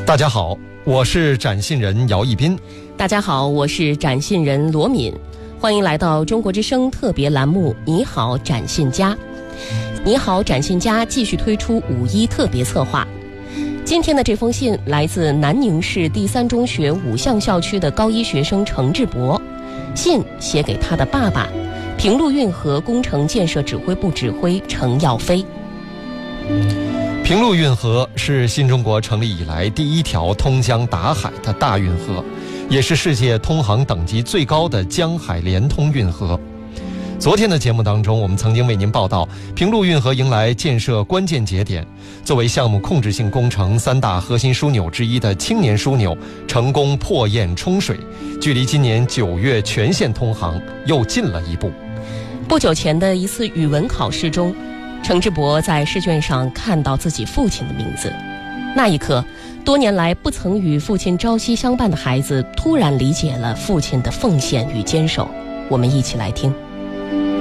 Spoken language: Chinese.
大家好，我是展信人姚一斌。 大家好，我是展信人罗敏。欢迎来到中国之声特别栏目你好展信家。你好展信家继续推出5·1特别策划。今天的这封信来自南宁市第3中学五巷校区的高1学生程志博，信写给他的爸爸，平陆运河工程建设指挥部指挥程耀飞。 平陆运河是新中国成立以来第一条通江达海的大运河，也是世界通航等级最高的江海连通运河。昨天的节目当中，我们曾经为您报道平陆运河迎来建设关键节点，作为项目控制性工程3大核心枢纽之一的青年枢纽成功破堰冲水，距离今年9月全线通航又近了一步。 不久前的一次语文考试中，程志博在试卷上看到自己父亲的名字，那一刻，多年来不曾与父亲朝夕相伴的孩子突然理解了父亲的奉献与坚守。我们一起来听。